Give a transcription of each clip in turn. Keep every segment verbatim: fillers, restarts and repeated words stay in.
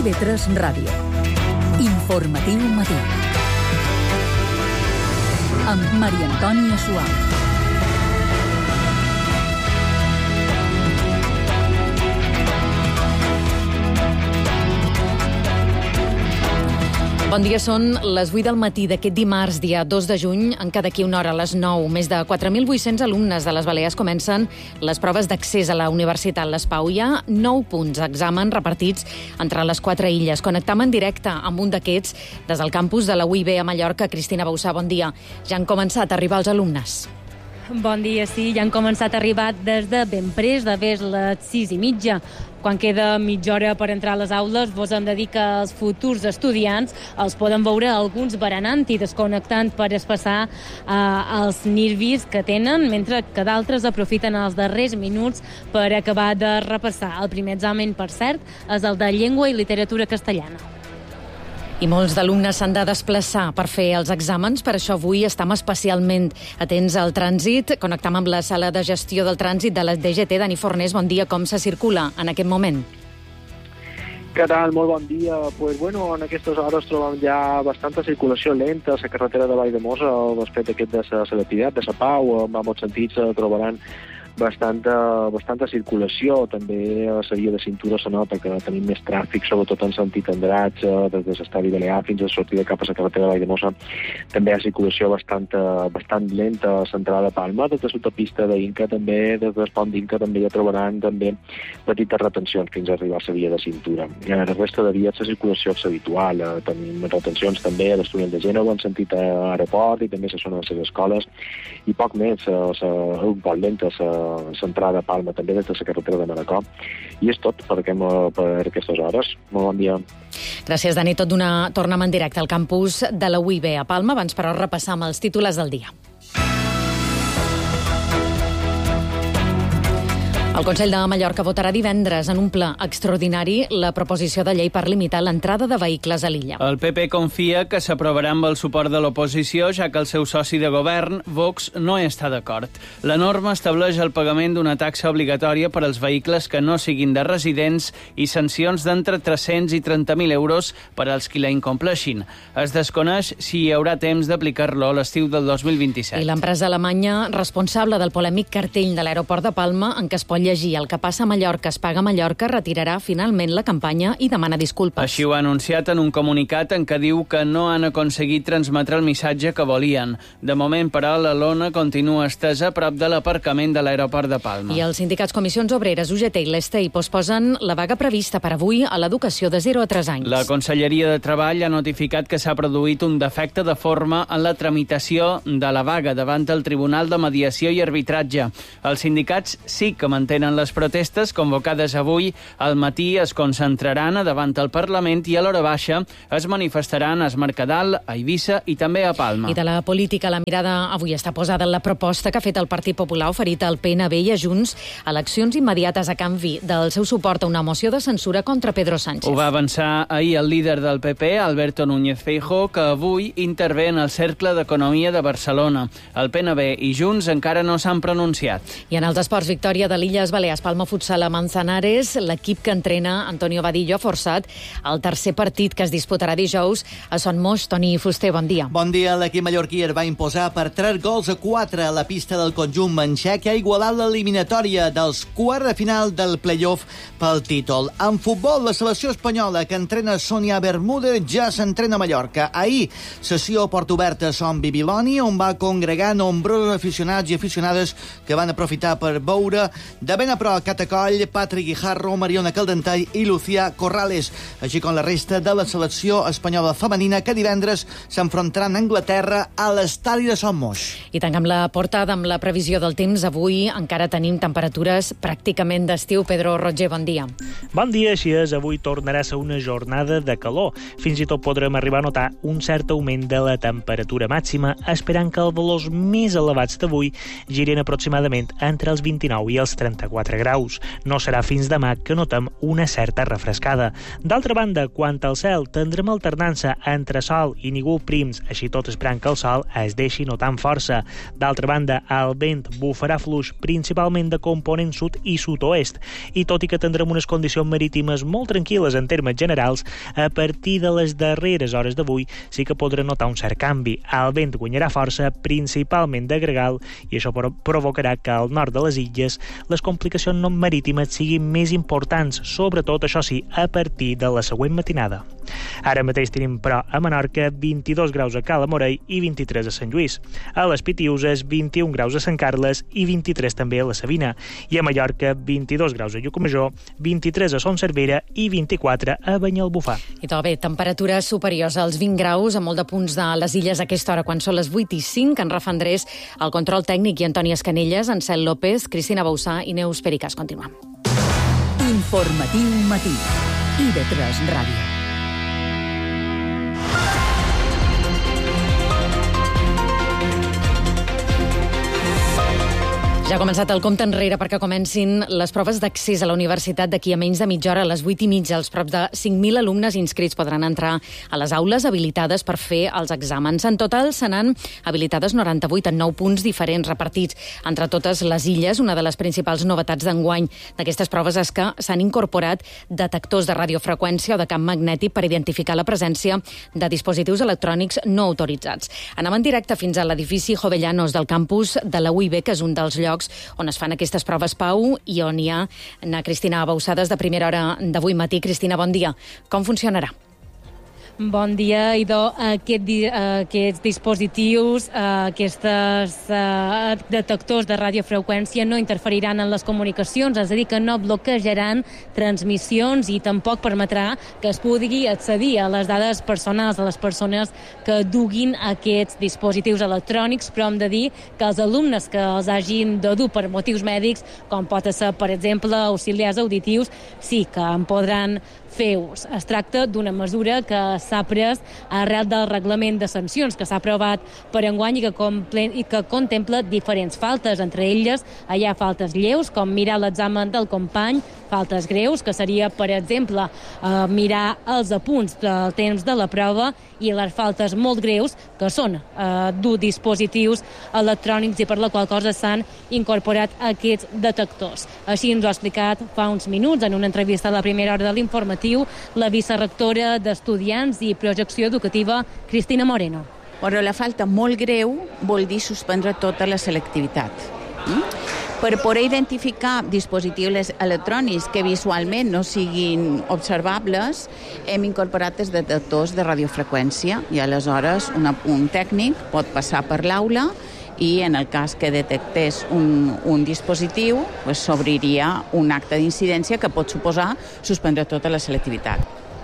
T V tres Ràdio. Informatiu matí. Amb Maria Antònia Suau. Bon dia, són les vuit del matí d'aquest dimarts, dia dos de juny. Encara d'aquí una hora, a les nou, més de quatre mil vuit-cents alumnes de les Balears comencen les proves d'accés a la Universitat Les Pau. Hi ha nou punts d'examen repartits entre les quatre illes. Connectam en directe amb un d'aquests des del campus de la U I B a Mallorca. Cristina Bausà, bon dia. Ja han començat a arribar els alumnes. Bon dia, sí, ja han començat a arribar des de ben pres, de vers les sis i mitja. Quan queda mitja hora per entrar a les aules, vos hem de dir que els futurs estudiants els poden veure alguns berenant i desconnectant per espassar eh, els nervis que tenen, mentre que d'altres aprofiten els darrers minuts per acabar de repassar. El primer examen, per cert, és el de llengua i literatura castellana. I molts d'alumnes s'han de desplaçar per fer els exàmens, per això avui estem especialment atents al trànsit. Connectam amb la sala de gestió del trànsit de la D G T. Dani Fornés, bon dia. Com se circula en aquest moment? Què tal? Molt bon dia. Pues bueno, en aquestes hores trobem ja bastanta circulació lenta a la carretera de Valldemossa, al respecte aquest de la Selectivitat, de la Pau. En molts sentits trobaran bastanta, bastanta circulació. També a la via de cintura se nota que tenim més tràfic, sobretot en sentit Andratx, des de l'estadi Balear fins a la sortida cap a la carretera de Valldemossa. També hi ha circulació bastant, bastant lenta a l'entrada de Palma, des de l'autopista d'Inca, també des del pont d'Inca també ja trobaran també petites retencions fins a arribar a la via de cintura. I a la resta de vies la circulació és habitual. Tenim retencions també a l'Estudiant de Gènova en sentit aeroport i també a la zona de les escoles i poc més, un poc lenta l'entrada a Palma, també des de la carretera de Manacor. I és tot per, aquest, per aquestes hores. Molt bon dia. Gràcies, Dani. Tot d'una tornem en directe al campus de la U I B a Palma. Abans, però, repassar amb els titulars del dia. El Consell de Mallorca votarà divendres en un ple extraordinari la proposició de llei per limitar l'entrada de vehicles a l'illa. El P P confia que s'aprovarà amb el suport de l'oposició, ja que el seu soci de govern, Vox, no hi està d'acord. La norma estableix el pagament d'una taxa obligatòria per als vehicles que no siguin de residents i sancions d'entre tres-cents i trenta mil euros per als qui la incompleixin. Es desconeix si hi haurà temps d'aplicar-lo a l'estiu del dos mil vint-i-set. I l'empresa alemanya responsable del polèmic cartell de l'aeroport de Palma, en què es pot llegir el que passa a Mallorca es paga a Mallorca, retirarà finalment la campanya i demana disculpes. Així ho ha anunciat en un comunicat en què diu que no han aconseguit transmetre el missatge que volien. De moment, però, la lona continua estesa a prop de l'aparcament de l'aeroport de Palma. I els sindicats Comissions Obreres, U G T i l'E S T E I posposen la vaga prevista per avui a l'educació de zero a tres anys. La Conselleria de Treball ha notificat que s'ha produït un defecte de forma en la tramitació de la vaga davant el Tribunal de Mediació i Arbitratge. Els sindicats sí que mantenen Tenen les protestes convocades avui al matí es concentraran davant el Parlament i a l'hora baixa es manifestaran a Es Mercadal, a Eivissa i també a Palma. I de la política, la mirada avui està posada en la proposta que ha fet el Partit Popular oferit al P N B i a Junts eleccions immediates a canvi del seu suport a una moció de censura contra Pedro Sánchez. Ho va avançar ahir el líder del P P, Alberto Núñez Feijóo, que avui intervé en el Cercle d'Economia de Barcelona. El P N B i Junts encara no s'han pronunciat. I en els esports, victòria de l'Illes Balears, Palma Futsal a Manzanares. L'equip que entrena Antonio Vadillo ha forçat el tercer partit que es disputarà dijous a Son Moix. Toni Fuster, bon dia. Bon dia. L'equip mallorquí es va imposar per tres gols a quatre a la pista del conjunt manxec, que ha igualat l'eliminatòria dels quarts de final del play-off pel títol. En futbol, la selecció espanyola que entrena Sonia Bermúdez ja s'entrena a Mallorca. Ahir, sessió a porta oberta a Son Bibiloni, on va congregar nombrosos aficionats i aficionades que van aprofitar per veure de ben a prop Catacoll, Patrick Guijarro, Mariona Caldentall i Lucía Corrales, així com la resta de la selecció espanyola femenina que divendres s'enfrontaran a Anglaterra a l'estadi de Son Moix. I tanquem la portada amb la previsió del temps. Avui encara tenim temperatures pràcticament d'estiu. Pedro Roger, bon dia. Bon dia, així és. Avui tornarà a ser una jornada de calor. Fins i tot podrem arribar a notar un cert augment de la temperatura màxima, esperant que els valors més elevats d'avui girin aproximadament entre els vint-i-nou i els trenta trenta-quatre graus. No serà fins demà que notem una certa refrescada. D'altra banda, quant al cel, tindrem alternança entre sol i núvols prims, així tot esperant que el sol es deixi notar amb força. D'altra banda, el vent bufarà fluix principalment de component sud i sud-oest, i tot i que tindrem unes condicions marítimes molt tranquil·les en termes generals, a partir de les darreres hores d'avui sí que podrem notar un cert canvi. El vent guanyarà força, principalment de gregal, i això provocarà que al nord de les illes les complicacions marítimes siguin més importants, sobretot, això sí, a partir de la següent matinada. Ara mateix tenim, però, a Menorca vint-i-dos graus a Cala Morell i vint-i-tres a Sant Lluís. A les Pitiüses, vint-i-un graus a Sant Carles i vint-i-tres també a la Sabina. I a Mallorca, vint-i-dos graus a Llucmajor, vint-i-tres a Son Servera i vint-i-quatre a Banyalbufar. I tot bé, temperatures superiors als vint graus a molt de punts de les illes a aquesta hora, quan són les vuit i cinc. En Rafa Andrés, el control tècnic, i Antoni Escanelles, Ansel López, Cristina Bausà i Neus Pericàs. Continuem. Informatiu matí. I de tres Ràdio. Ja ha començat el compte enrere perquè comencin les proves d'accés a la universitat d'aquí a menys de mitja hora, a les vuit i mitja. Els prop de cinc mil alumnes inscrits podran entrar a les aules habilitades per fer els exàmens. En total se n'han habilitades noranta-vuit en nou punts diferents repartits entre totes les illes. Una de les principals novetats d'enguany d'aquestes proves és que s'han incorporat detectors de radiofreqüència o de camp magnètic per identificar la presència de dispositius electrònics no autoritzats. Anem en directe fins a l'edifici Jovellanos del campus de la U I B, que és un dels llocs on es fan aquestes proves, Pau, i on hi ha na Cristina Bausà des de primera hora d'avui matí. Cristina, bon dia. Com funcionarà? Bon dia, Idò. Aquest, aquests dispositius, aquests detectors de radiofreqüència no interferiran en les comunicacions, és a dir, que no bloquejaran transmissions i tampoc permetrà que es pugui accedir a les dades personals de les persones que duguin aquests dispositius electrònics, però hem de dir que els alumnes que els hagin de dur per motius mèdics, com pot ser, per exemple, auxiliars auditius, sí que en podran fer ús. Es tracta d'una mesura que s'ha pres arrel del reglament de sancions que s'ha aprovat per enguany i que, comple i que contempla diferents faltes. Entre elles hi ha faltes lleus, com mirar l'examen del company, faltes greus, que seria, per exemple, eh, mirar els apunts del temps de la prova, i les faltes molt greus, que són eh, dur dispositius electrònics, i per la qual cosa s'han incorporat aquests detectors. Així ens ho ha explicat fa uns minuts en una entrevista a la primera hora de l'informatiu la vicerectora d'Estudiants i Projecció Educativa, Cristina Moreno. Però la falta molt greu vol dir suspendre tota la selectivitat. Mm? Per poder identificar dispositius electrònics que visualment no siguin observables, hem incorporat els detectors de radiofreqüència, i aleshores una, un tècnic pot passar per l'aula i en el cas que detectés un, un dispositiu, pues, s'obriria un acte d'incidència que pot suposar suspendre tota la selectivitat.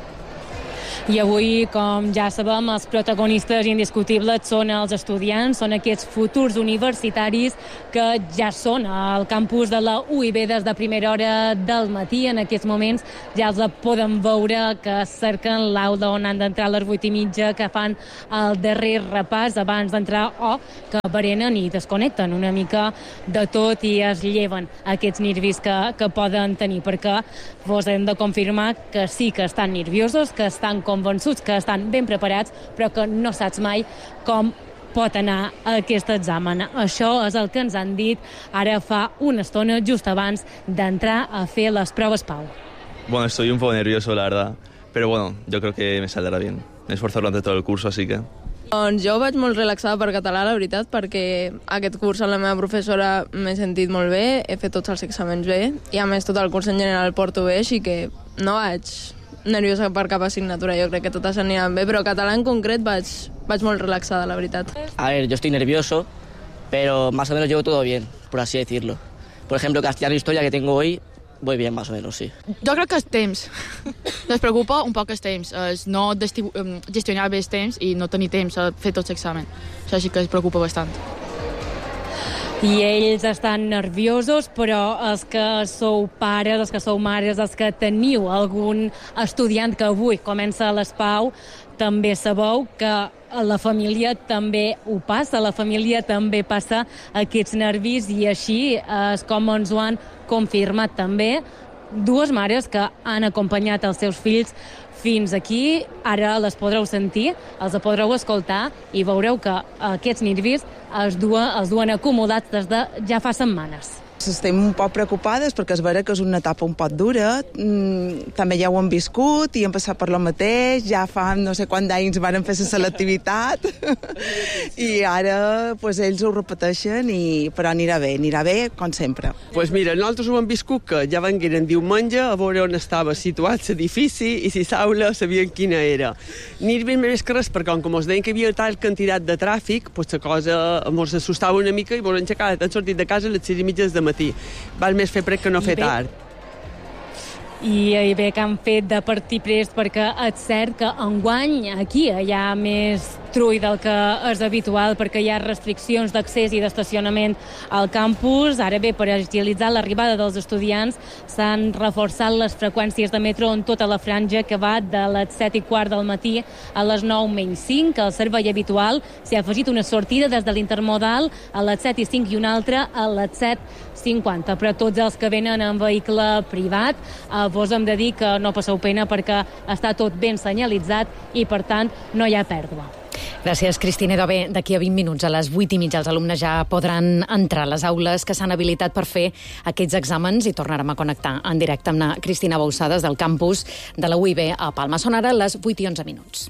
I avui, com ja sabem, els protagonistes indiscutibles són els estudiants, són aquests futurs universitaris que ja són al campus de la U I B des de primera hora del matí. En aquests moments ja els poden veure que cerquen l'aula on han d'entrar a les vuit i mitja, que fan el darrer repàs abans d'entrar, o que berenen i desconnecten una mica de tot i es lleven aquests nervis que, que poden tenir, perquè vos hem de confirmar que sí que estan nerviosos, que estan convençuts, que estan ben preparats, però que no saps mai com pot anar a aquest examen. Això és el que ens han dit ara fa una estona, just abans d'entrar a fer les proves, Pau. Bueno, estoy un poco nervioso, la verdad, pero bueno, yo creo que me saldrá bien. Me he esforzado durante todo el curso, así que... Doncs jo vaig molt relaxada per català, la veritat, perquè aquest curs amb la meva professora m'he sentit molt bé, he fet tots els exàmens bé, i a més tot el curs en general porto bé, així que no vaig nerviosa per cap assignatura, yo creo que todas aniran bé, però català en concret vaig, vaig molt relaxada, la veritat. A ver, yo estoy nervioso, pero más o menos llevo todo bien, por así decirlo. Por ejemplo, castellano e historia que tengo hoy, voy bien, más o menos, sí. Jo crec que el temps. Ens preocupa un poc el temps, és no gestionar bé el temps i no tenir temps a fer tots els exàmens. Això sí que es preocupa bastant. I ells estan nerviosos, però els que sou pares, els que sou mares, els que teniu algun estudiant que avui comença a l'ESPAU, també sabeu que la família també ho passa, la família també passa aquests nervis i així és com ens ho han confirmat també dues mares que han acompanyat els seus fills fins aquí. Ara les podreu sentir, els podreu escoltar i veureu que aquests nervis els duen, els duen acumulats des de ja fa setmanes. Estem un poc preocupades perquè és vera que és una etapa un poc dura. Mm, també ja ho hem viscut i hem passat per lo mateix. Ja fa no sé quants anys van fer la selectivitat i ara pues, ells ho repeteixen, i, però anirà bé, anirà bé com sempre. Pues mira, nosaltres ho hem viscut que ja vengueren diumenge a veure on estava situat l'edifici i si l'aula sabien quina era. Anirien més que res perquè com ens deien que hi havia tal quantitat de tràfic, pues, la cosa ens assustava una mica i ens aixecat, hem sortit de casa a les sis i mitges de matí. Val més fer prec que no fer tard. I bé que han fet de partir prest, perquè és cert que enguany aquí hi ha més trull del que és habitual, perquè hi ha restriccions d'accés i d'estacionament al campus. Ara bé, per agilitzar l'arribada dels estudiants s'han reforçat les freqüències de metro en tota la franja que va de les set i quart del matí a les nou menys cinc. Al servei habitual s'hi ha afegit una sortida des de l'intermodal a les set i cinc i una altra a les set cinquanta. Però tots els que venen en vehicle privat, eh, vos hem de dir que no passeu pena perquè està tot ben senyalitzat i, per tant, no hi ha pèrdua. Gràcies, Cristina. Bé, d'aquí a vint minuts, a les vuit i mitja, els alumnes ja podran entrar a les aules que s'han habilitat per fer aquests exàmens i tornarem a connectar en directe amb la Cristina Bausades del campus de la U I B a Palma. Són ara les vuit i onze minuts.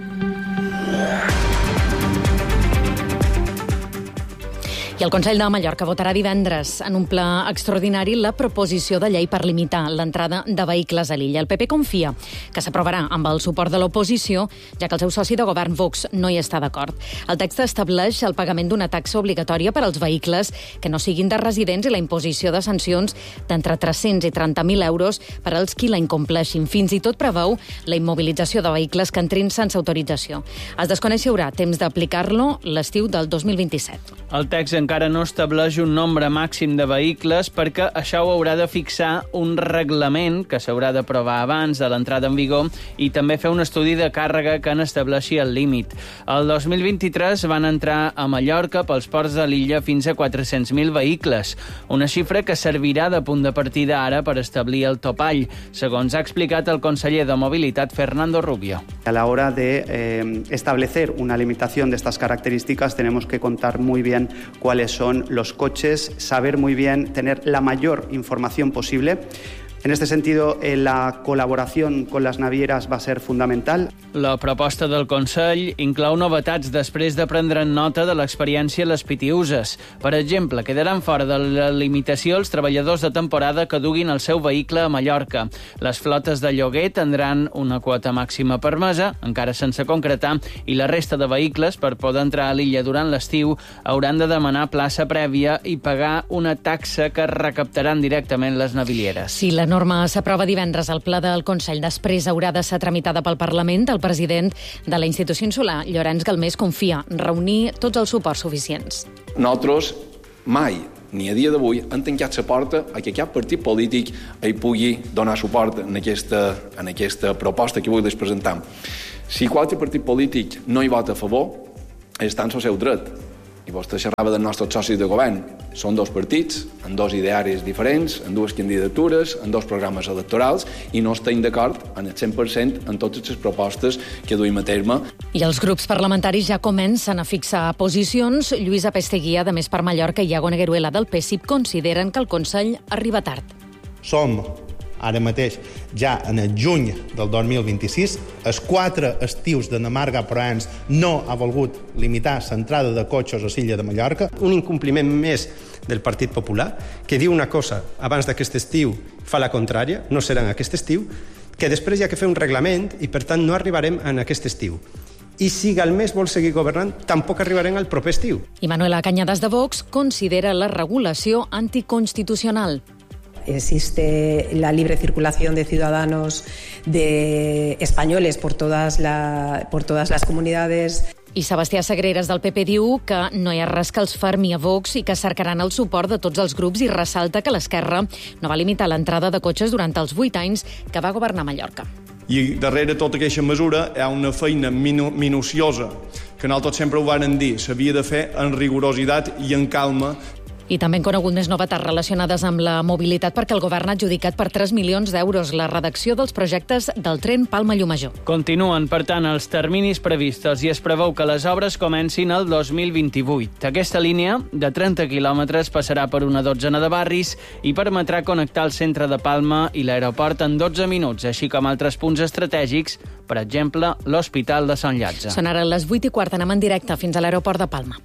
I el Consell de Mallorca votarà divendres en un ple extraordinari la proposició de llei per limitar l'entrada de vehicles a l'illa. El P P confia que s'aprovarà amb el suport de l'oposició, ja que el seu soci de govern, Vox, no hi està d'acord. El text estableix el pagament d'una taxa obligatòria per als vehicles que no siguin de residents i la imposició de sancions d'entre tres-cents i trenta mil euros per als qui la incompleixin. Fins i tot preveu la immobilització de vehicles que entrin sense autorització. Es desconeix si hi haurà temps d'aplicar-lo l'estiu del dos mil vint-i-set. El text encara no estableix un nombre màxim de vehicles perquè això ho haurà de fixar un reglament que s'haurà d'aprovar abans de l'entrada en vigor i també fer un estudi de càrrega que n'estableixi el límit. El dos mil vint-i-tres van entrar a Mallorca pels ports de l'illa fins a quatre-cents mil vehicles, una xifra que servirà de punt de partida ara per establir el topall, segons ha explicat el conseller de Mobilitat, Fernando Rubio. A la hora de eh, establecer una limitación de estas características tenemos que contar muy bien cuáles son los coches, saber muy bien, tener la mayor información posible. En este sentido, eh, la col·laboració con les navieres va ser fundamental. La proposta del Consell inclou novetats després de prendre nota de l'experiència a les Pitiüses. Per exemple, quedaran fora de la limitació els treballadors de temporada que duguin el seu vehicle a Mallorca. Les flotes de lloguer tindran una quota màxima permesa, encara sense concretar, i la resta de vehicles, per poder entrar a l'illa durant l'estiu, hauran de demanar plaça prèvia i pagar una taxa que recaptaran directament les navilieres. Si la norma s'aprova divendres al ple del Consell, després haurà de ser tramitada pel Parlament. El president de la institució insular, Llorenç Galmés, confia en reunir tots els suports suficients. Nosaltres mai, ni a dia d'avui, han tancat la porta a que cap partit polític hi pugui donar suport en aquesta, en aquesta proposta que avui les presentem. Si qualsevol partit polític no hi vota a favor, està en el seu dret. I vostè xerrava dels nostres socis de govern. Són dos partits, amb dos idearis diferents, amb dues candidatures, amb dos programes electorals, i no estem d'acord en el cent per cent en totes les propostes que duim a terme. I els grups parlamentaris ja comencen a fixar posicions. Lluïsa Pesteguia, de Més per Mallorca, i Iago Negueruela, del P S I P, consideren que el Consell arriba tard. Som ara mateix, ja en el juny del dos mil vint-i-sis, els quatre estius de Namarga Proens no ha volgut limitar l'entrada de cotxes a l'illa de Mallorca. Un incompliment més del Partit Popular, que diu una cosa abans d'aquest estiu, fa la contrària, no serà en aquest estiu, que després hi ha que fer un reglament i, per tant, no arribarem en aquest estiu. I si Galmés vol seguir governant, tampoc arribarem al proper estiu. I Manuela Cañadas, de Vox, considera la regulació anticonstitucional. Existe la libre circulación de ciudadanos de españoles por todas, la, por todas las comunidades. I Sebastià Sagreras del P P diu que no hi ha res que els fermi a Vox i que cercaran el suport de tots els grups i ressalta que l'Esquerra no va limitar l'entrada de cotxes durant els vuit anys que va governar Mallorca. I darrere tota aquesta mesura hi ha una feina minu minuciosa que nosaltres sempre ho vàrem dir, s'havia de fer en rigorositat i en calma. I també han conegut més novetats relacionades amb la mobilitat perquè el govern ha adjudicat per tres milions d'euros la redacció dels projectes del tren Palma-Llumajor. Continuen, per tant, els terminis previstos i es preveu que les obres comencin el dos mil vint-i-vuit. Aquesta línia, de trenta quilòmetres, passarà per una dotzena de barris i permetrà connectar el centre de Palma i l'aeroport en dotze minuts, així com altres punts estratègics, per exemple, l'Hospital de Sant Llàtzer. Són ara les vuit i quart, anem en directe fins a l'aeroport de Palma.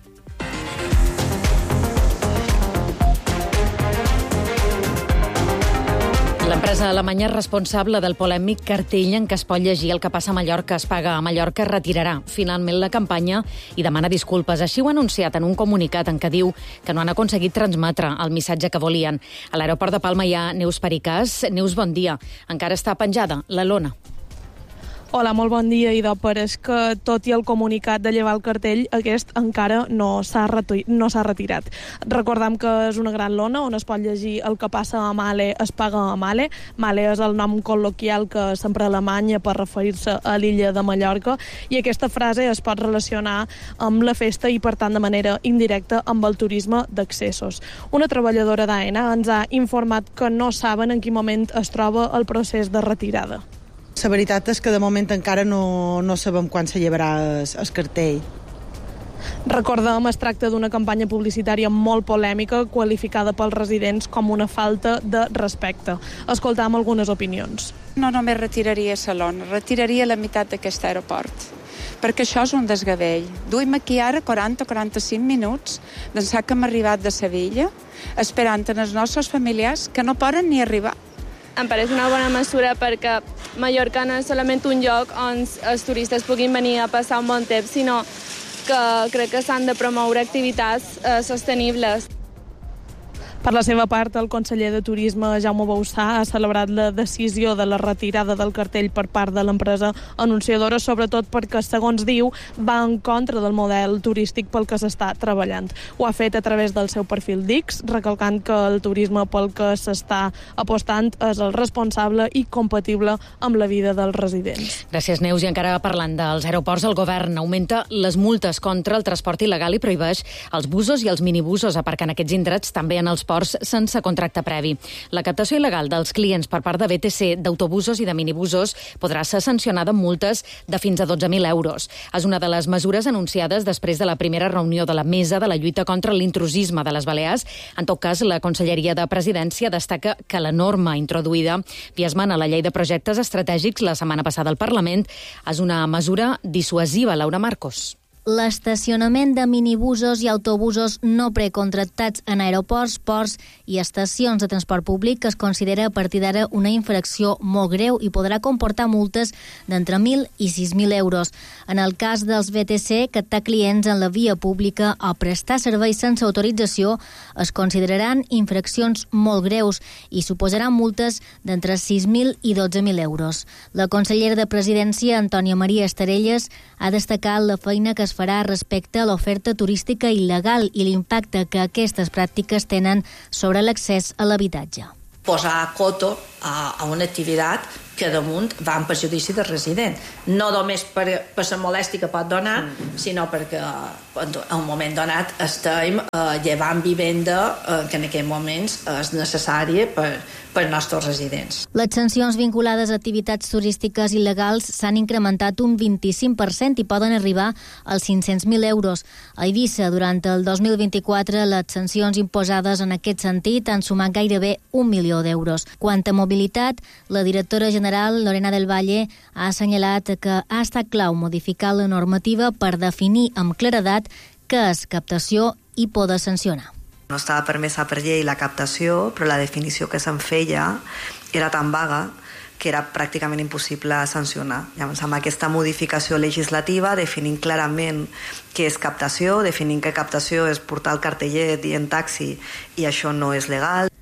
L'empresa alemanya responsable del polèmic cartell en què es pot llegir el que passa a Mallorca es paga a Mallorca retirarà finalment la campanya i demana disculpes. Així ho ha anunciat en un comunicat en què diu que no han aconseguit transmetre el missatge que volien. A l'aeroport de Palma hi ha Neus Pericàs. Neus, bon dia. Encara està penjada la lona. Hola, molt bon dia, Idò. Pareix que, tot i el comunicat de llevar el cartell, aquest encara no s'ha no s'ha retirat. Recordem que és una gran lona on es pot llegir el que passa a Male es paga a Male. Male és el nom col·loquial que s'empra a Alemanya per referir-se a l'illa de Mallorca i aquesta frase es pot relacionar amb la festa i, per tant, de manera indirecta amb el turisme d'accessos. Una treballadora d'AENA ens ha informat que no saben en quin moment es troba el procés de retirada. La veritat és que de moment encara no, no sabem quan se llevarà el, el cartell. Recordem, es tracta d'una campanya publicitària molt polèmica, qualificada pels residents com una falta de respecte. Escoltam algunes opinions. No només retiraria la lona, retiraria la meitat d'aquest aeroport, perquè això és un desgavell. Duim aquí ara quaranta o quaranta-cinc minuts d'ençà que hem arribat de Sevilla, esperant en els nostres familiars que no poden ni arribar. Em pareix una bona mesura perquè Mallorca no és solament un lloc on els turistes puguin venir a passar un bon temps, sinó que crec que s'han de promoure activitats eh, sostenibles. Per la seva part, el conseller de Turisme, Jaume Bauçà, ha celebrat la decisió de la retirada del cartell per part de l'empresa anunciadora, sobretot perquè, segons diu, va en contra del model turístic pel que s'està treballant. Ho ha fet a través del seu perfil d'X, recalcant que el turisme pel que s'està apostant és el responsable i compatible amb la vida dels residents. Gràcies, Neus. I encara parlant dels aeroports, el govern augmenta les multes contra el transport il·legal i prohibeix els busos i els minibusos aparcant aquests indrets també en els ports sense contracte previ. La captació il·legal dels clients per part de B T C d'autobusos i de minibusos podrà ser sancionada amb multes de fins a dotze mil euros. És una de les mesures anunciades després de la primera reunió de la Mesa de la lluita contra l'intrusisme de les Balears. En tot cas, la Conselleria de Presidència destaca que la norma introduïda via esmena a la llei de projectes estratègics la setmana passada al Parlament és una mesura dissuasiva. Laura Marcos. L'estacionament de minibusos i autobusos no precontractats en aeroports, ports i estacions de transport públic es considera a partir d'ara una infracció molt greu i podrà comportar multes d'entre mil i sis mil euros. En el cas dels B T C, captar clients en la via pública o prestar serveis sense autorització es consideraran infraccions molt greus i suposaran multes d'entre sis mil i dotze mil euros. La consellera de Presidència, Antònia Maria Estarelles, ha destacat la feina que es farà respecte a l'oferta turística il·legal i l'impacte que aquestes pràctiques tenen sobre l'accés a l'habitatge. Posar coto a, a una activitat que damunt va en perjudici del resident. No només per, per la molèstia que pot donar, mm. sinó perquè en un moment donat estem eh, llevant vivenda eh, que en aquells moments és necessària per, per als nostres residents. Les sancions vinculades a activitats turístiques il·legals s'han incrementat un vint-i-cinc per cent i poden arribar als cinc-cents mil euros. A Eivissa, durant el dos mil vint-i-quatre, les sancions imposades en aquest sentit han sumat gairebé un milió d'euros. Quant a mobilitat, la directora general, Lorena del Valle, ha assenyalat que ha estat clau modificar la normativa per definir amb claredat què és captació i poder sancionar. No estava permesa per llei la captació, però la definició que se'n feia era tan vaga que era pràcticament impossible sancionar. Llavors, amb aquesta modificació legislativa, definint clarament què és captació, definint que captació és portar el cartellet i en taxi, i això no és legal.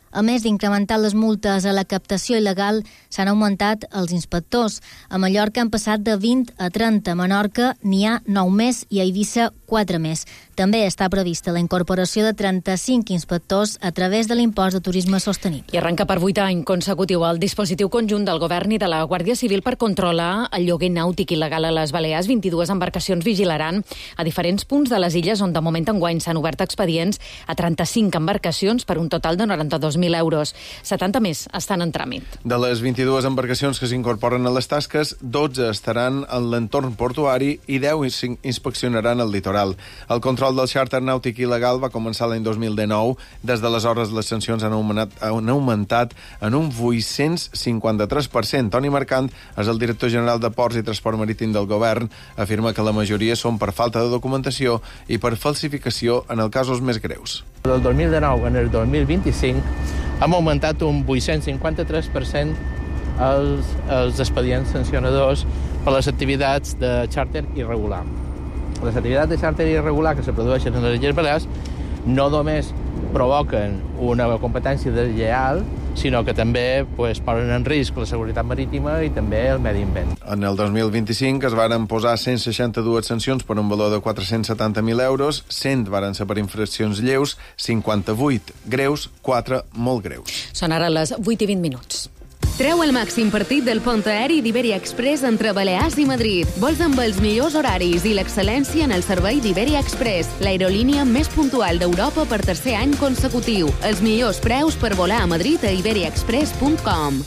A més d'incrementar les multes a la captació il·legal, s'han augmentat els inspectors. A Mallorca han passat de vint a trenta, a Menorca n'hi ha nou més i a Eivissa quatre més. També està prevista la incorporació de trenta-cinc inspectors a través de l'impost de turisme sostenible. I arrenca per vuit any consecutiu el dispositiu conjunt del Govern i de la Guàrdia Civil per controlar el lloguer nàutic il·legal a les Balears. vint-i-dues embarcacions vigilaran a diferents punts de les illes on de moment enguany s'han obert expedients a trenta-cinc embarcacions per un total de noranta-dos mil euros. setanta més estan en tràmit. De les vint-i-dues embarcacions que s'incorporen a les tasques, dotze estaran en l'entorn portuari i deu inspeccionaran el litoral. El control del xàrter nàutic il·legal va començar l'any dos mil dinou. Des d'aleshores, les sancions han augmentat, han augmentat en un vuit-cents cinquanta-tres per cent. Toni Mercant és el director general de Ports i Transport Marítim del Govern. Afirma que la majoria són per falta de documentació i per falsificació en els casos més greus. Del dos mil dinou en el dos mil vint-i-cinc hem augmentat un vuit-cents cinquanta-tres per cent els, els expedients sancionadors per les activitats de xàrter irregular. Les activitats de xàrter irregular que se produeixen en les Illes Balears no només provoquen una competència deslleial, sinó que també pues, posen en risc la seguretat marítima i també el medi ambient. En el dos mil vint-i-cinc es varen posar cent seixanta-dues sancions per un valor de quatre-cents setanta mil euros, cent varen ser per infraccions lleus, cinquanta-vuit greus, quatre molt greus. Són ara les vuit i vint minuts. Treu el màxim partit del pont aeri d'Iberia Express entre Balears i Madrid. Vols amb els millors horaris i l'excel·lència en el servei d'Iberia Express, l'aerolínia més puntual d'Europa per tercer any consecutiu. Els millors preus per volar a Madrid a iberia express punt com.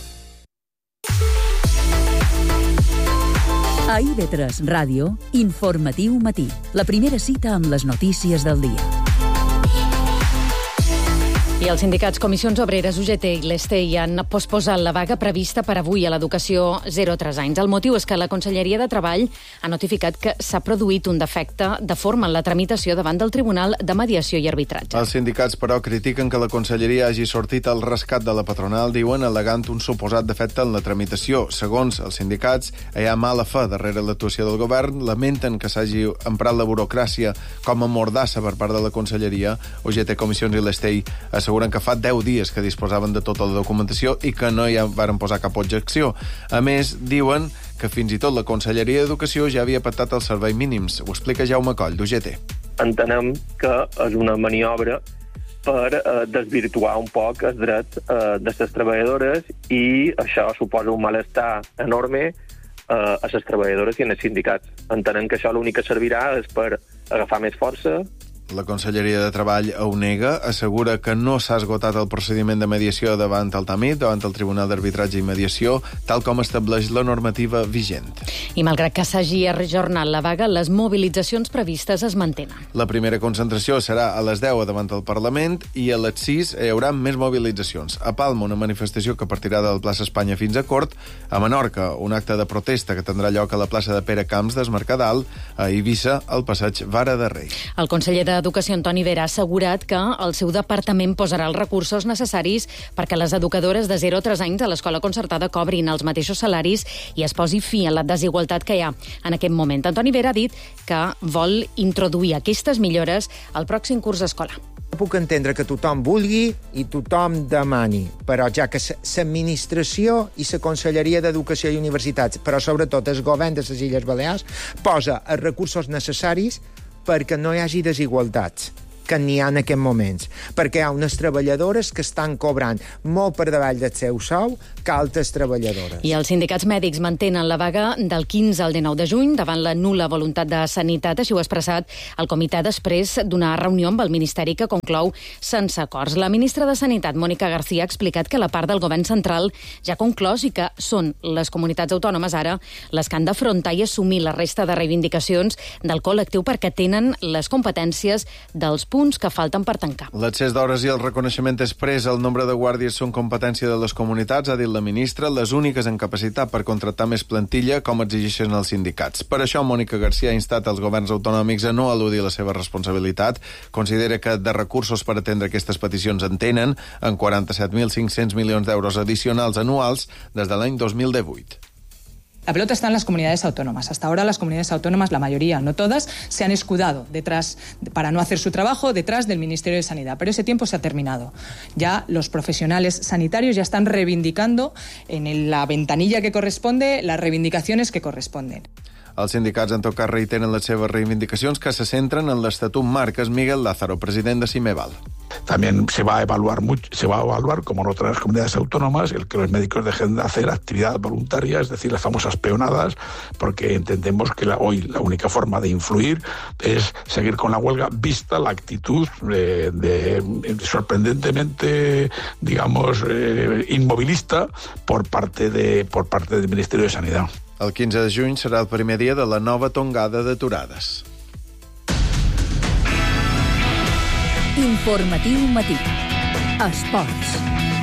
A I V tres Ràdio, Informatiu Matí. La primera cita amb les notícies del dia. I els sindicats Comissions Obreres, U G T i l'E S T E I han posposat la vaga prevista per avui a l'educació zero a tres anys. El motiu és que la Conselleria de Treball ha notificat que s'ha produït un defecte de forma en la tramitació davant del Tribunal de Mediació i Arbitratge. Els sindicats, però, critiquen que la Conselleria hagi sortit al rescat de la patronal, diuen, al·legant un suposat defecte en la tramitació. Segons els sindicats, hi ha mala fe darrere l'actuació del govern, lamenten que s'hagi emprat la burocràcia com a mordassa per part de la Conselleria. U G T, Comissions i l'E S T E I asseguren que fa deu dies que disposaven de tota la documentació i que no hi varen posar cap objecció. A més, diuen que fins i tot la Conselleria d'Educació ja havia pactat els serveis mínims. Ho explica Jaume Coll, d'U G T. Entenem que és una maniobra per eh, desvirtuar un poc els drets eh, de les treballadores i això suposa un malestar enorme eh, a les treballadores i als sindicats. Entenem que això l'únic que servirà és per agafar més força. La Conselleria de Treball ho nega, assegura que no s'ha esgotat el procediment de mediació davant el TAMIT, davant el Tribunal d'Arbitratge i Mediació, tal com estableix la normativa vigent. I malgrat que s'hagi ajornat la vaga, les mobilitzacions previstes es mantenen. La primera concentració serà a les deu davant del Parlament i a les sis hi haurà més mobilitzacions. A Palma, una manifestació que partirà del plaça Espanya fins a Cort. A Menorca, un acte de protesta que tindrà lloc a la plaça de Pere Camps d'Es Mercadal. A Eivissa, al passeig Vara de Rei. El conseller de Educació, Antoni Vera, ha assegurat que el seu departament posarà els recursos necessaris perquè les educadores de zero a tres anys a l'escola concertada cobrin els mateixos salaris i es posi fi a la desigualtat que hi ha en aquest moment. Antoni Vera ha dit que vol introduir aquestes millores al pròxim curs escolar. Puc entendre que tothom vulgui i tothom demani, però ja que l'administració i la Conselleria d'Educació i Universitats, però sobretot el govern de les Illes Balears, posa els recursos necessaris perquè no hi hagi desigualtats, que n'hi ha en aquests moments, perquè hi ha unes treballadores que estan cobrant molt per davall del seu sou que altres treballadores. I els sindicats mèdics mantenen la vaga del quinze al dinou de juny davant la nul·la voluntat de sanitat. Així ho ha expressat el comitè després d'una reunió amb el Ministeri que conclou sense acords. La ministra de Sanitat, Mònica García, ha explicat que la part del govern central ja ha conclòs i que són les comunitats autònomes ara les que han d'afrontar i assumir la resta de reivindicacions del col·lectiu perquè tenen les competències dels punts que falten per tancar. L'accés d'hores i el reconeixement exprés al nombre de guàrdies són competència de les comunitats, ha dit la ministra, les úniques en capacitat per contractar més plantilla, com exigeixen els sindicats. Per això, Mònica García ha instat els governs autonòmics a no eludir la seva responsabilitat. Considera que de recursos per atendre aquestes peticions en tenen, en quaranta-set mil cinc-cents milions d'euros addicionals anuals des de l'any dos mil divuit. La pelota está en las comunidades autónomas. Hasta ahora las comunidades autónomas, la mayoría, no todas, se han escudado detrás, para no hacer su trabajo, detrás del Ministerio de Sanidad. Pero ese tiempo se ha terminado. Ya los profesionales sanitarios ya están reivindicando en la ventanilla que corresponde las reivindicaciones que corresponden. Els sindicats, en tot cas, reiteren les seves reivindicacions que se centren en l'Estatut Marc. És Miguel Lázaro, president de Cimeval. También se va a evaluar mucho, se va a evaluar, como en otras comunidades autónomas, el que los médicos dejen de hacer actividad voluntaria, es decir, las famosas peonadas, porque entendemos que la, hoy la única forma de influir es seguir con la huelga, vista la actitud eh, de, de sorprendentemente, digamos, eh, inmovilista por parte de por parte del Ministerio de Sanidad. El quinze de juny serà el primer dia de la nova tongada d'aturades. Informatiu matí. Esports.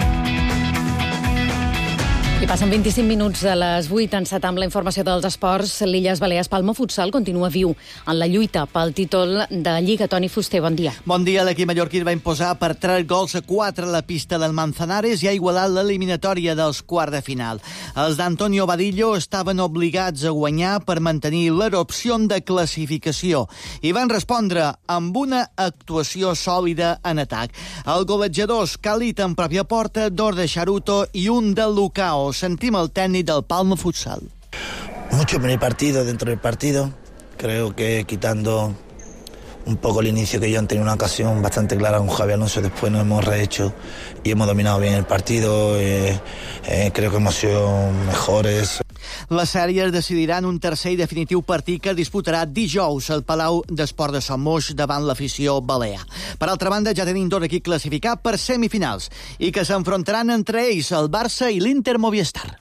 I passen vint-i-cinc minuts de les vuit, encetat amb la informació dels esports. L'Illes Balears Palma Futsal continua viu en la lluita pel títol de Lliga. Toni Fuster, bon dia. Bon dia. L'equip mallorquí va imposar per tres gols a quatre a la pista del Manzanares i ha igualat l'eliminatòria dels quarts de final. Els d'Antonio Badillo estaven obligats a guanyar per mantenir l'opció de classificació i van respondre amb una actuació sòlida en atac. El golejadors Khalid en pròpia porta, dos de Charuto i un de Lucao. Sentim el técnico del Palma Futsal. Mucho primer partido dentro del partido. Creo que quitando un poco el inicio, que yo han tenido una ocasión bastante clara con Javi Alonso, después nos hemos rehecho y hemos dominado bien el partido. Eh, eh, creo que hemos sido mejores. Les sèries decidiran un tercer i definitiu partit que disputarà dijous al Palau d'Esport de Sant Moix davant l'afició balear. Per altra banda, ja tenim dos equips classificats per semifinals i que s'enfrontaran entre ells el Barça i l'Inter Movistar.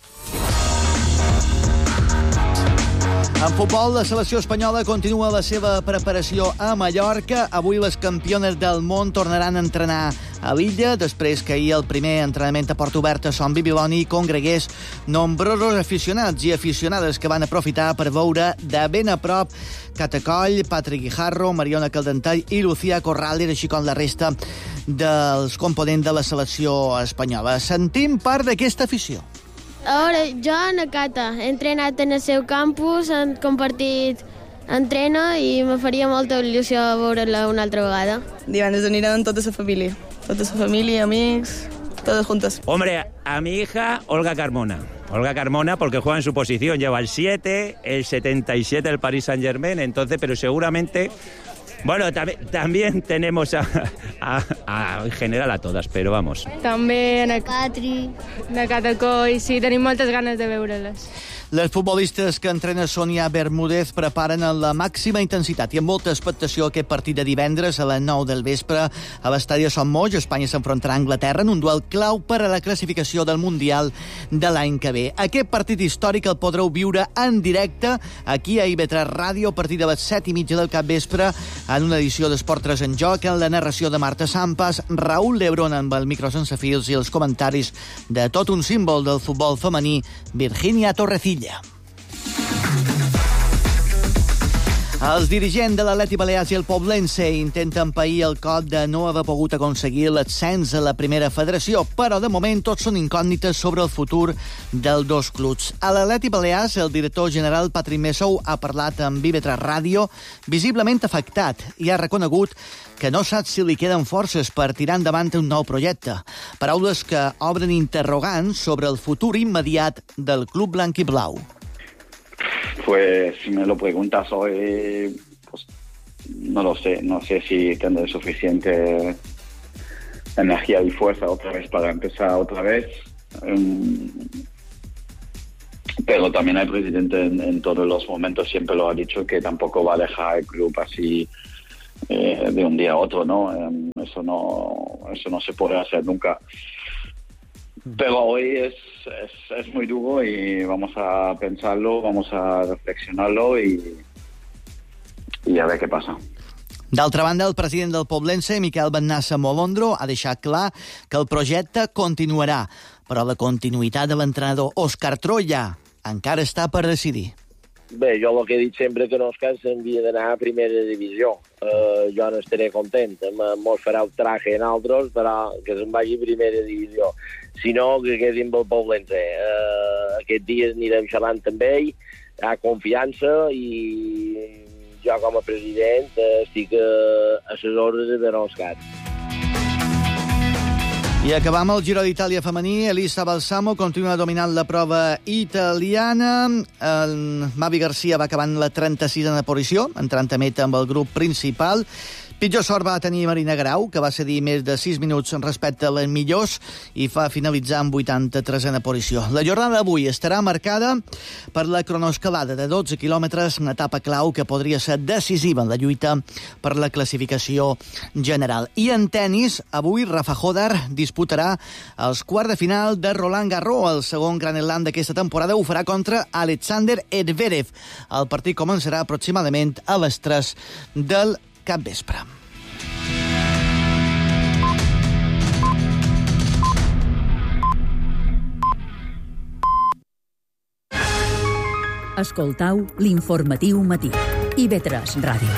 En futbol, la selecció espanyola continua la seva preparació a Mallorca. Avui les campiones del món tornaran a entrenar a l'illa, després que ahir el primer entrenament a porta oberta a Son Bibiloni congregués nombrosos aficionats i aficionades que van aprofitar per veure de ben a prop Catacoll, Patrick Guijarro, Mariona Caldentall i Lucía Corrales, així com la resta dels components de la selecció espanyola. Sentim part d'aquesta afició. Ara, jo, Ana Cata, he entrenat en el seu campus, hem compartit entreno i me faria molta il·lusió veure-la una altra vegada. Divendres aniran tota la família, tota la família, amics, todos juntos. Hombre, a mi hija Olga Carmona. Olga Carmona, porque juega en su posición, lleva el siete, el setenta y siete del Paris Saint-Germain, entonces, pero seguramente... Bueno, también, también tenemos a, a, a, en general a todas, pero vamos. També en Patri, de Catacoll, sí, tenim moltes ganes de veure-les. Les futbolistes que entrena Sonia Bermúdez preparen en la màxima intensitat i amb molta expectació aquest partit de divendres a les nou del vespre a l'estadi de Sant Moix. Espanya s'enfrontarà a Anglaterra en un duel clau per a la classificació del Mundial de l'any que ve. Aquest partit històric el podreu viure en directe aquí a I V tres Ràdio a partir de les set i mitja del capvespre en una edició d'Esport tres en joc, en la narració de Marta Sampas, Raúl Lebrón amb el micro sense fils i els comentaris de tot un símbol del futbol femení, Virginia Torrecilla. Els dirigents de l'Atleti Balears i el Poblense intenten pair el cop de no haver pogut aconseguir l'ascens a la primera federació, però de moment tots són incògnites sobre el futur dels dos clubs. A l'Atleti Balears, el director general Patrick Messou ha parlat amb I V tres Ràdio, visiblement afectat, i ha reconegut que no sap si li queden forces per tirar endavant un nou projecte. Paraules que obren interrogants sobre el futur immediat del club blanc i blau. Pues si me lo preguntas hoy, pues no lo sé, no sé si tendré suficiente energía y fuerza otra vez para empezar otra vez. Um, pero también el presidente en, en todos los momentos siempre lo ha dicho, que tampoco va a dejar el club así eh, de un día a otro, ¿no? Um, eso no, eso no se puede hacer nunca. Pero hoy es, es, es muy duro y vamos a pensarlo, vamos a reflexionarlo y, y a ver qué pasa. D'altra banda, el president del Poblense, Miquel Bennassa Molondro, ha deixat clar que el projecte continuarà, però la continuïtat de l'entrenador Òscar Troya encara està per decidir. Bé, jo el que he dit sempre que no es cansa havia d'anar a primera divisió. eh, jo n'estaré content. Mos farà el traje en altres, però que se'n vagi a primera divisió. Si no, que quedi amb el Poblense. Eh, aquest dia anirem xerrant amb ell, hi ha confiança i jo com a president estic a les ordres de Beroscat. I acabam el Giro d'Itàlia femení. Elisa Balsamo continua dominant la prova italiana. El Mavi Garcia va acabant la trenta-sisena posició, entrant a meta amb el grup principal. Pitjor sort va tenir Marina Grau, que va cedir més de sis minuts respecte a les millors i va finalitzar amb vuitanta-tresena posició. La jornada d'avui estarà marcada per la cronoescalada de dotze quilòmetres, una etapa clau que podria ser decisiva en la lluita per la classificació general. I en tennis, avui Rafa Hodar disputarà els quarts de final de Roland Garros, el segon Grand Slam d'aquesta temporada. Ho farà contra Alexander Zverev. El partit començarà aproximadament a les tres del capvespre. Escoltau l'informatiu matí. I ve tres Ràdio.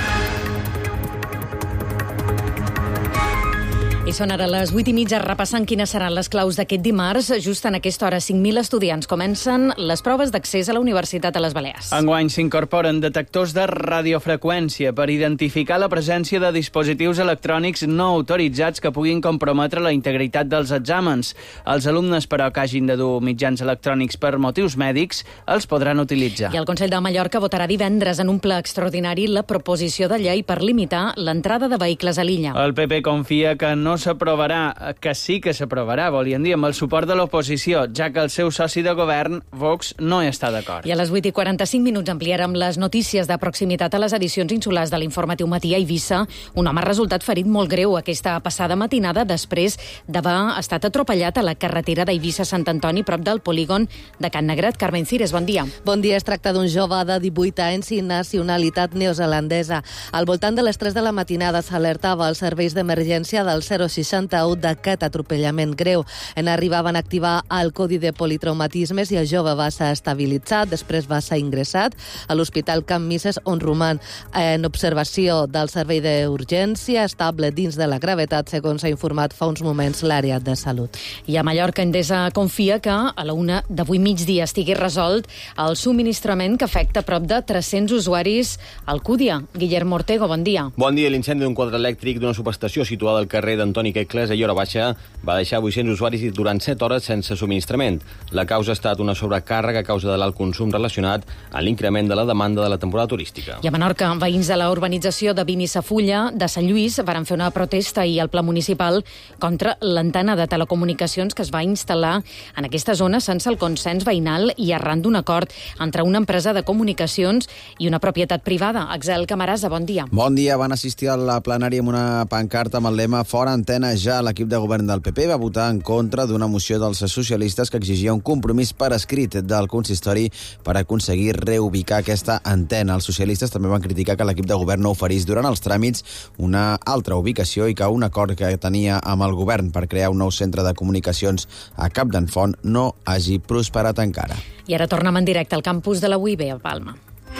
I són ara les vuit i mitja repassant quines seran les claus d'aquest dimarts. Just en aquesta hora, cinc mil estudiants comencen les proves d'accés a la Universitat a les Balears. Enguany s'incorporen detectors de radiofreqüència per identificar la presència de dispositius electrònics no autoritzats que puguin comprometre la integritat dels exàmens. Els alumnes, però, que hagin de dur mitjans electrònics per motius mèdics, els podran utilitzar. I el Consell de Mallorca votarà divendres en un ple extraordinari la proposició de llei per limitar l'entrada de vehicles a l'illa. El P P confia que no s'aprovarà, que sí que s'aprovarà, volien dir, amb el suport de l'oposició, ja que el seu soci de govern, Vox, no hi està d'acord. I a les vuit i quaranta-cinc minuts ampliarem les notícies de proximitat a les edicions insulars de l'Informatiu Matí a Eivissa. Un home ha resultat ferit molt greu aquesta passada matinada després d'haver estat atropellat a la carretera d'Eivissa-Sant Antoni, prop del polígon de Can Negret. Carmen Cires, bon dia. Bon dia. Es tracta d'un jove de divuit anys i nacionalitat neozelandesa. Al voltant de les tres de la matinada s'alertava als serveis d'emergència del zero seixanta-u d'aquest atropellament greu. En arribaven a activar el codi de politraumatismes i el jove va ser estabilitzat, després va ser ingressat a l'Hospital Can Misses, on roman en observació del servei d'urgència, estable dins de la gravetat, segons ha informat fa uns moments l'àrea de salut. I a Mallorca, Endesa confia que a la una d'avui migdia estigui resolt el subministrament que afecta prop de tres-cents usuaris al Cúdia. Guillermo Ortego, bon dia. Bon dia. L'incendi d'un quadre elèctric d'una subestació situada al carrer d'Antoni Quecles, a Llora Baixa, va deixar vuit-cents usuaris durant set hores sense subministrament. La causa ha estat una sobrecàrrega a causa de l'alt consum relacionat a l'increment de la demanda de la temporada turística. I a Menorca, veïns de la urbanització de Vinissafulla de Sant Lluís van fer una protesta i el pla municipal contra l'antena de telecomunicacions que es va instal·lar en aquesta zona sense el consens veïnal i arran d'un acord entre una empresa de comunicacions i una propietat privada. Axel Camarasa, bon dia. Bon dia. Van assistir a la plenària amb una pancarta amb el lema Fora antena ja. L'equip de govern del P P va votar en contra d'una moció dels socialistes que exigia un compromís per escrit del consistori per aconseguir reubicar aquesta antena. Els socialistes també van criticar que l'equip de govern no oferís durant els tràmits una altra ubicació i que un acord que tenia amb el govern per crear un nou centre de comunicacions a Capdepont no hagi prosperat encara. I ara tornem en directe al campus de la U I B a Palma.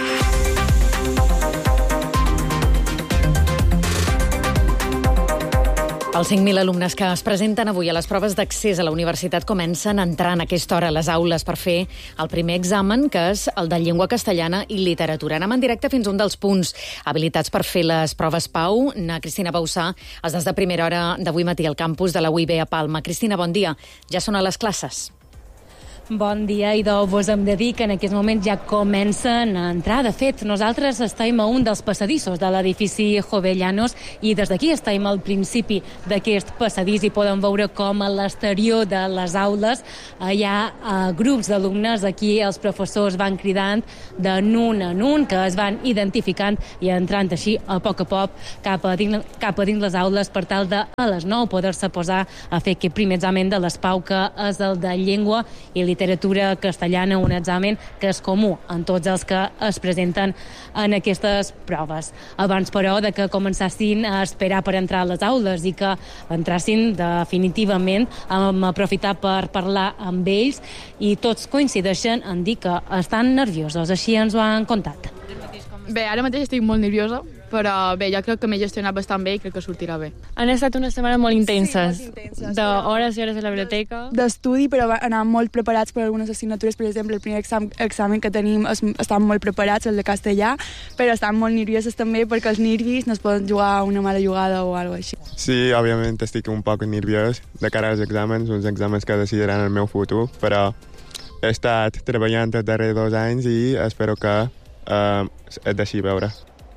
Els cinc mil alumnes que es presenten avui a les proves d'accés a la universitat comencen a entrar en aquesta hora a les aules per fer el primer examen, que és el de llengua castellana i literatura. Anem en directe fins a un dels punts habilitats per fer les proves Pau. Na Cristina Bausà, els des de primera hora d'avui matí al campus de la U I B a Palma. Cristina, bon dia. Ja són a les classes. Bon dia, idò. Vos hem de dir que en aquest moment ja comencen a entrar. De fet, nosaltres estem a un dels passadissos de l'edifici Jovellanos i des d'aquí estem al principi d'aquest passadís i podem veure com a l'exterior de les aules hi ha uh, grups d'alumnes. Aquí els professors van cridant de nun en un, que es van identificant i entrant així a poc a poc cap a dins, cap a dins les aules per tal de a les nou poder-se posar a fer aquest primer examen de l'ESPAU, que és el de llengua i literatura castellana, un examen que és comú en tots els que es presenten en aquestes proves. Abans, però, de que començassin a esperar per entrar a les aules i que entrassin definitivament, a aprofitar per parlar amb ells, i tots coincideixen en dir que estan nerviosos, així ens ho han contat. Bé, ara mateix estic molt nerviosa però bé, jo crec que m'he gestionat bastant bé i crec que sortirà bé. Han estat unes setmanes molt intenses, Sí, molt intenses. d'hores i hores a la biblioteca. D'estudi, però anàvem molt preparats per algunes assignatures. Per exemple, el primer exam, examen que tenim es, estàvem molt preparats, el de castellà, però estàvem molt nerviosos també perquè els nervis no es poden jugar una mala jugada o alguna cosa així. Sí, òbviament estic un poc nerviós de cara als exàmens, uns exàmens que decidiran el meu futur, però he estat treballant els darrers dos anys i espero que eh, es deixi veure.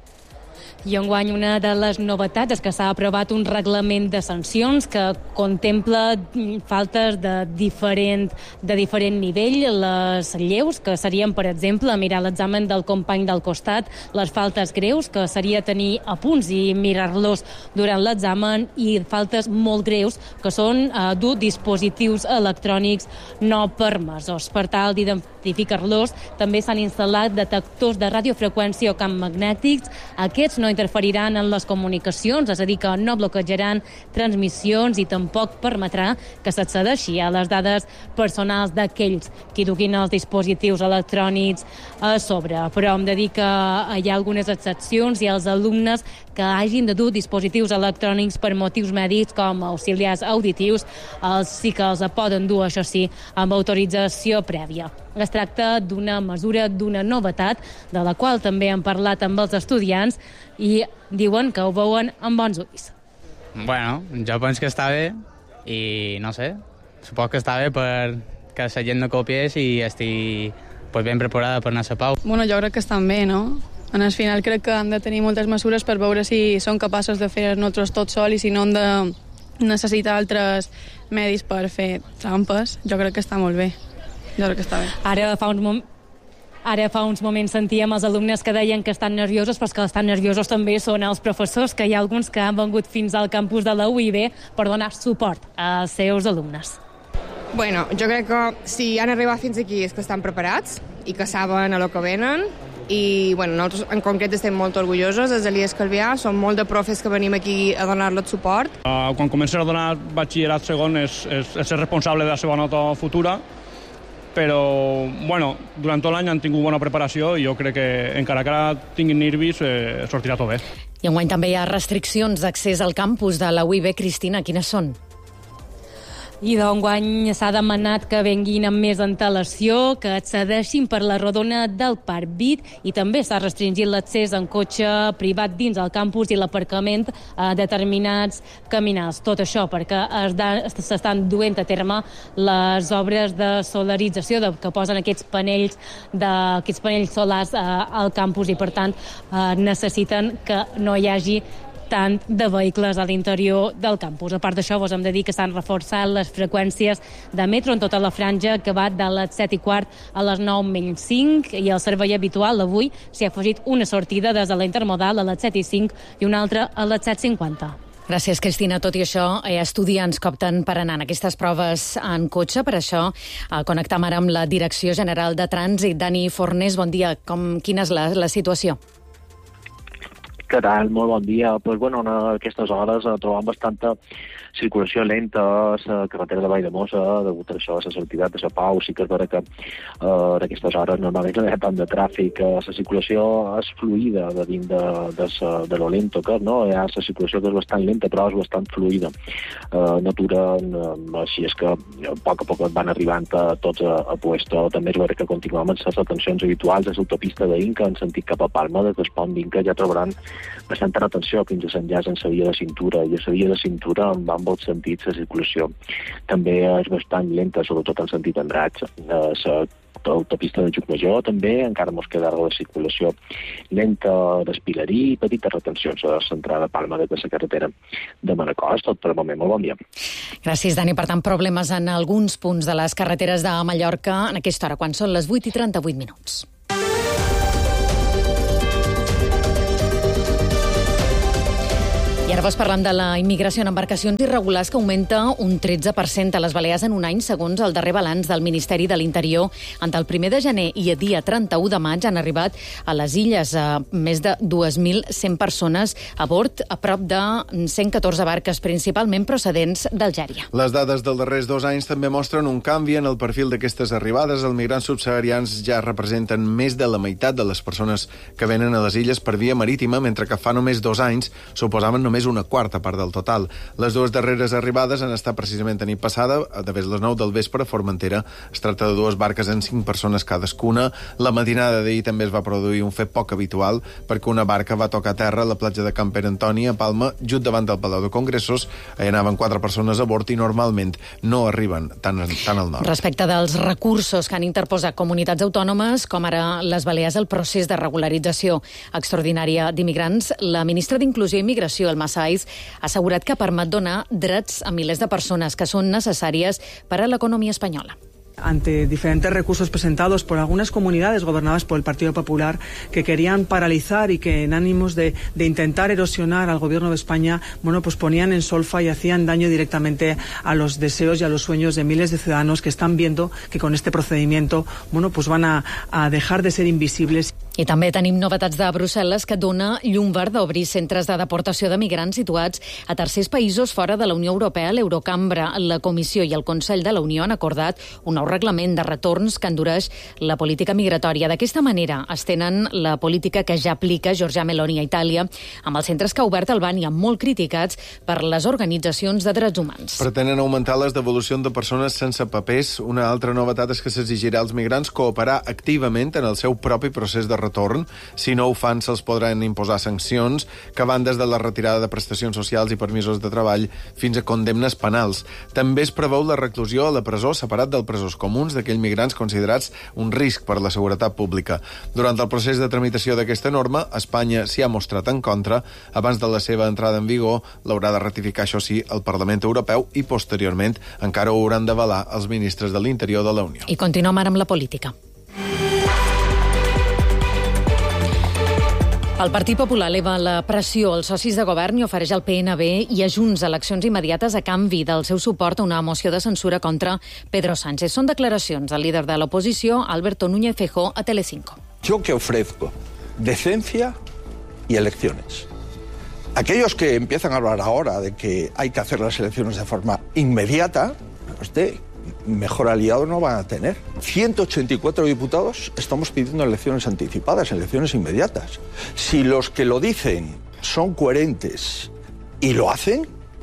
I enguany una de les novetats és que s'ha aprovat un reglament de sancions que contempla faltes de diferent, de diferent nivell. Les lleus, que serien, per exemple, mirar l'examen del company del costat, les faltes greus, que seria tenir apunts i mirar-los durant l'examen, i faltes molt greus, que són eh, dur dispositius electrònics no permesos. Per tal d'identificar-los, també s'han instal·lat detectors de radiofreqüència o camp magnètics. Aquests no interferiran en les comunicacions, és a dir, que no bloquejaran transmissions i tampoc permetrà que s'accedeixi a les dades personals d'aquells qui duguin els dispositius electrònics a sobre. Però hem de dir que hi ha algunes excepcions i els alumnes que hagin de dur dispositius electrònics per motius mèdics com auxiliars auditius, els sí que els poden dur, això sí, amb autorització prèvia. Es tracta d'una mesura, d'una novetat, de la qual també hem parlat amb els estudiants i diuen que ho veuen amb bons ulls. Bueno, jo penso que està bé i no sé, suposo que està bé perquè la gent no copiés i estigui pues, ben preparada per anar a la pau. Bueno, jo crec que estan bé, no? En el final crec que han de tenir moltes mesures per veure si són capaços de fer nosaltres tot sol i si no han de necessitar altres medis per fer trampes. Jo crec que està molt bé. Jo crec que està bé. Ara fa uns moments Ara fa uns moments sentíem els alumnes que deien que estan nerviosos, però que estan nerviosos també són els professors, que hi ha alguns que han vengut fins al campus de la U I B per donar suport als seus alumnes. Bueno, jo crec que si han arribat fins aquí és que estan preparats i que saben a lo que venen. I bueno, nosaltres en concret estem molt orgullosos des de l'I E S Calvià, som molt de profes que venim aquí a donar-los suport. Uh, quan comences a donar batxillerat segon és, és, és ser responsable de la seva nota futura, però bueno, durant tot l'any han tingut bona preparació i jo crec que encara que ara tinguin nervis eh, sortirà tot bé. I enguany també hi ha restriccions d'accés al campus de la U I B. Cristina, quines són? I d'enguany s'ha demanat que venguin amb més antelació, que accedeixin per la rodona del Parc Vic, i també s'ha restringit l'accés en cotxe privat dins el campus i l'aparcament a determinats caminals. Tot això perquè s'estan duent a terme les obres de solarització de, que posen aquests panells, de, aquests panells solars eh, al campus i, per tant, eh, necessiten que no hi hagi tant de vehicles a l'interior del campus. A part d'això, vos hem de dir que s'han reforçat les freqüències de metro en tota la franja, que va de les set i quart a les nou menys cinc, i el servei habitual avui s'hi ha afegit una sortida des de la intermodal a les set i cinc i una altra a les set cinquanta. Gràcies, Cristina. Tot i això, eh, estudiants que opten per anar en aquestes proves en cotxe. Per això eh, connectam ara amb la Direcció General de Trànsit. Dani Fornés, bon dia. Com, quina és la, la situació? Què tal? Molt bon dia. Pues, bueno, a aquestes hores eh, trobam bastanta circulació lenta a la carretera de Valldemossa, degut a això, a la sortida de la Pau. Sí que és vera que eh, en aquestes hores normalment no hi ha tant de tràfic. Eh, la circulació és fluida de dins de, de, de, de lo lento que és, no? Hi ha la circulació que és bastant lenta, però és bastant fluida. Eh, no aturen, eh, així és que a poc a poc van arribant a tots a, a puesto. També és vera que continuem amb les atencions habituals a l'autopista d'Inca en sentit cap a Palma, des del pont d'Inca ja trobaran bastanta atenció fins a l'enllaç en la via de cintura, i a la via de cintura en ambos sentits la circulació també és bastant lenta, sobretot en sentit Andratx. L'autopista de Llucmajor també encara mos queda la circulació lenta d'Espilarí i petites retencions a l'entrada de Palma des de la carretera de Manacor. Tot per el moment. Molt bon dia. Gràcies, Dani. Per tant, problemes en alguns punts de les carreteres de Mallorca en aquesta hora, quan són les vuit i trenta-vuit minuts. I ara vos parlam de la immigració en embarcacions irregulars, que augmenta un tretze per cent a les Balears en un any, segons el darrer balanç del Ministeri de l'Interior. Entre el primer de gener i el dia trenta-u de maig han arribat a les illes a més de dos mil cent persones a bord, a prop de cent catorze barques, principalment procedents d'Algèria. Les dades dels darrers dos anys també mostren un canvi en el perfil d'aquestes arribades. Els migrants subsaharians ja representen més de la meitat de les persones que venen a les illes per via marítima, mentre que fa només dos anys suposaven només una quarta part del total. Les dues darreres arribades han estat precisament a nit passada, a través de les nou del vespre, a Formentera. Es tracta de dues barques amb cinc persones cadascuna. La matinada d'ahir també es va produir un fet poc habitual, perquè una barca va tocar terra a la platja de Can Pere Antoni, a Palma, just davant del Palau de Congressos. Hi anaven quatre persones a bord i normalment no arriben tan, tan al nord. Respecte dels recursos que han interposat comunitats autònomes, com ara les Balears, el procés de regularització extraordinària d'immigrants, la ministra d'Inclusió i Immigració, Elma Saiz, ha assegurat que permet donar drets a milers de persones que són necessàries per a l'economia espanyola. Ante diferentes recursos presentados por algunas comunidades gobernadas por el Partido Popular que querían paralizar y que en ánimos de, de intentar erosionar al gobierno de España, bueno, pues ponían en solfa y hacían daño directamente a los deseos y a los sueños de miles de ciudadanos que están viendo que con este procedimiento, bueno, pues van a, a dejar de ser invisibles. I també tenim novetats de Brussel·les, que dona llum verda a obrir centres de deportació de migrants situats a tercers països fora de la Unió Europea. L'Eurocambra, la Comissió i el Consell de la Unió han acordat un nou reglament de retorns que endureix la política migratòria. D'aquesta manera estenen la política que ja aplica Giorgia Meloni a Itàlia, amb els centres que ha obert Albània, molt criticats per les organitzacions de drets humans. Pretenen augmentar les devolucions de persones sense papers. Una altra novetat és que s'exigirà als migrants cooperar activament en el seu propi procés de retorn. retorn. Si no ho fan, se'ls podran imposar sancions que van des de la retirada de prestacions socials i permisos de treball fins a condemnes penals. També es preveu la reclusió a la presó separat dels presons comuns d'aquells migrants considerats un risc per la seguretat pública. Durant el procés de tramitació d'aquesta norma, Espanya s'hi ha mostrat en contra. Abans de la seva entrada en vigor, l'haurà de ratificar, això sí, el Parlament Europeu i, posteriorment, encara ho hauran d'avalar els ministres de l'Interior de la Unió. I continuem ara amb la política. El Partit Popular eleva la pressió als socis de govern i ofereix al P N B i a Junts eleccions immediates a canvi del seu suport a una moció de censura contra Pedro Sánchez. Són declaracions del líder de l'oposició, Alberto Núñez Feijóo, a Telecinco. Yo que ofrezco decencia y elecciones. Aquellos que empiezan a hablar ahora de que hay que hacer las elecciones de forma inmediata, usted mejor aliado no van a tener. ciento ochenta y cuatro diputados estamos pidiendo elecciones anticipadas, elecciones inmediatas. Si los que lo dicen son coherentes y lo hacen,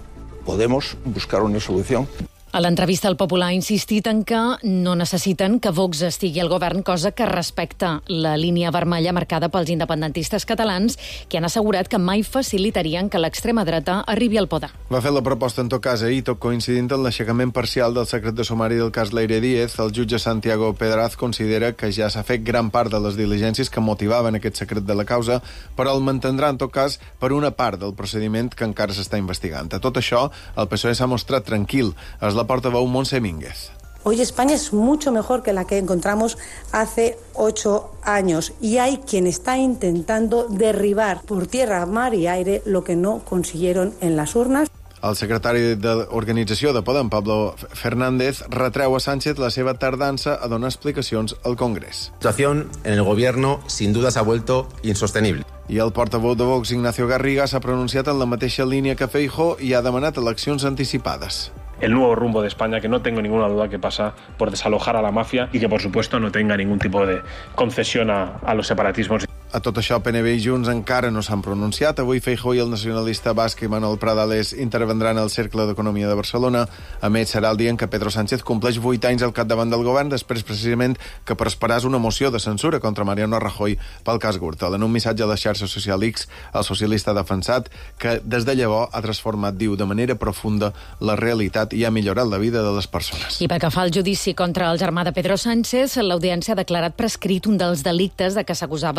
podemos buscar una solución. A l'entrevista, el Popular ha insistit en que no necessiten que Vox estigui al govern, cosa que respecta la línia vermella marcada pels independentistes catalans, que han assegurat que mai facilitarien que l'extrema dreta arribi al poder. Va fer la proposta en tot cas ahir, tot coincidint en l'aixecament parcial del secret de sumari del cas Leire Díez. El jutge Santiago Pedraz considera que ja s'ha fet gran part de les diligències que motivaven aquest secret de la causa, però el mantindrà en tot cas per una part del procediment que encara s'està investigant. A tot això, el P S O E s'ha mostrat tranquil. És la portaveu Montse Mínguez. Hoy España es mucho mejor que la que encontramos hace ocho años y hay quien está intentando derribar por tierra, mar y aire lo que no consiguieron en las urnas. El secretari de l'organització de Podem, Pablo Fernández, retreu a Sánchez la seva tardança a donar explicacions al Congrés. La situación en el gobierno sin duda se ha vuelto insostenible. I el portaveu de Vox, Ignacio Garriga, s'ha pronunciat en la mateixa línia que Feijóo i ha demanat eleccions anticipades. El nuevo rumbo de España, que no tengo ninguna duda que pasa por desalojar a la mafia y que, por supuesto, no tenga ningún tipo de concesión a, a los separatismos. A tot això, P N B i Junts encara no s'han pronunciat. Avui Feijóo i el nacionalista basc Imanol Pradales intervendran al Cercle d'Economia de Barcelona. A més, serà el dia en què Pedro Sánchez compleix vuit anys al capdavant del govern, després precisament que prosperàs una moció de censura contra Mariano Rajoy pel cas Gürtel. En un missatge a la xarxa social X, el socialista ha defensat que des de llavors ha transformat, diu, de manera profunda la realitat i ha millorat la vida de les persones. I pel que fa al judici contra el germà de Pedro Sánchez, l'audiència ha declarat prescrit un dels delictes de què s'acusava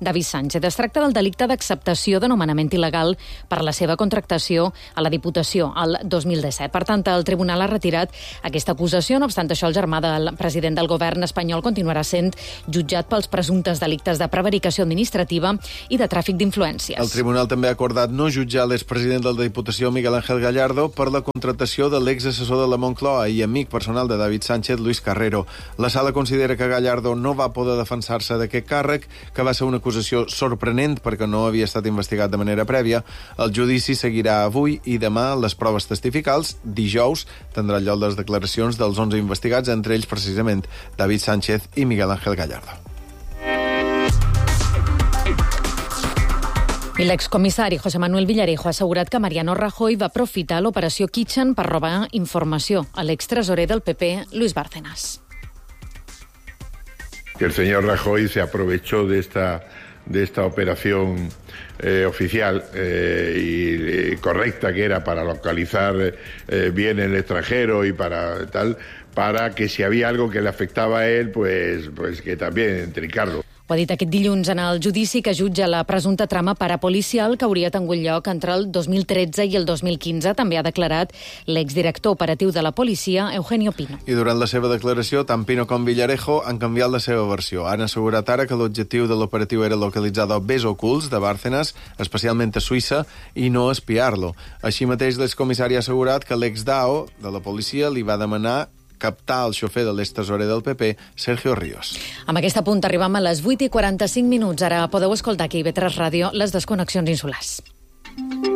David Sánchez. Es tracta del delicte d'acceptació de nomenament il·legal per la seva contractació a la Diputació el dos mil disset. Per tant, el Tribunal ha retirat aquesta acusació. No obstant això, el germà del president del govern espanyol continuarà sent jutjat pels presumptes delictes de prevaricació administrativa i de tràfic d'influències. El Tribunal també ha acordat no jutjar l'expresident de la Diputació, Miguel Ángel Gallardo, per la contractació de l'exassessor de la Moncloa i amic personal de David Sánchez, Luis Carrero. La sala considera que Gallardo no va poder defensar-se d'aquest càrrec, que va ser una acusació sorprenent perquè no havia estat investigat de manera prèvia. El judici seguirà avui i demà les proves testificals. Dijous tindrà lloc les declaracions dels onze investigats, entre ells precisament David Sánchez i Miguel Ángel Gallardo. I l'excomissari José Manuel Villarejo ha assegurat que Mariano Rajoy va aprofitar l'operació Kitchen per robar informació a l'extresorer del P P, Luis Bárcenas. Que el señor Rajoy se aprovechó de esta, de esta operación eh, oficial eh, y eh, correcta que era para localizar eh, bien el extranjero y para tal, para que si había algo que le afectaba a él, pues, pues que también trincarlo. Ho ha dit aquest dilluns en el judici que jutja la presumpta trama parapolicial que hauria tingut lloc entre el dos mil tretze i el dos mil quinze. També ha declarat l'exdirector operatiu de la policia, Eugenio Pino. I durant la seva declaració, tant Pino com Villarejo han canviat la seva versió. Han assegurat ara que l'objectiu de l'operatiu era localitzar béns ocults de Bárcenas, especialment a Suïssa, i no espiar-lo. Així mateix, l'excomissari ha assegurat que l'ex-D A O de la policia li va demanar captar el xofer de l'extresorer del P P, Sergio Ríos. Amb aquest punt arribam a les vuit i quaranta-cinc minuts. Ara podeu escoltar aquí a I V tres Ràdio les desconnexions insulars.